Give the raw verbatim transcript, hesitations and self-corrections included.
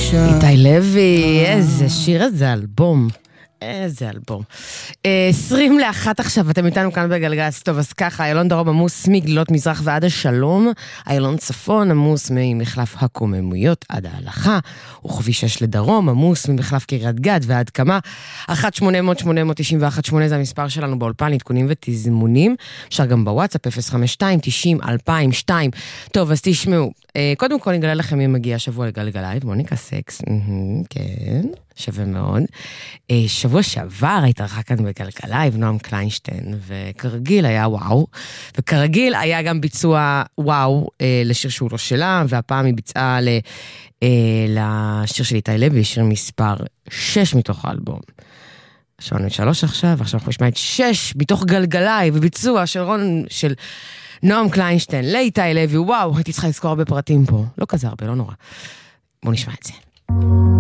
אישה. איתי לוי, איזה שיר, איזה אלבום. איזה אלבום. עשרים לאחת עכשיו, אתם איתנו כאן בגלגלצ. טוב, אז ככה, איילון דרום עמוס מגלילות מזרח ועד השלום, איילון צפון עמוס ממחלף הקוממויות עד ההלכה, וכביש שש לדרום עמוס ממחלף קריית גת ועד כמה. אחת שמונה אפס אפס שמונה תשע אחת שמונה זה המספר שלנו באולפן, עדכונים ותזמונים. אפשר גם בוואטסאפ אפס חמש שתיים תשעים אלפיים ושתיים. טוב, אז תשמעו, קודם כל נגלה לכם מי מגיע השבוע לגלגלייב, מוניקה סקס, כן, שווה מאוד. שבוע שעבר התארחה כאן בגלגלייב, נועם קליינשטיין, וכרגיל היה וואו, וכרגיל היה גם ביצוע וואו לשיר שהוא לא שלה, והפעם היא ביצעה לשיר של איתי לוי, שיר מספר שש מתוך האלבום. שמענו את שלוש עכשיו, עכשיו אנחנו נשמע את שש מתוך גלגלייב, וביצוע של רון, של נועם קליינשטיין, לאיתי לוי, וואו, הייתי צריכה לזכור הרבה פרטים פה, לא כזה הרבה, לא נורא. בואו נשמע את זה.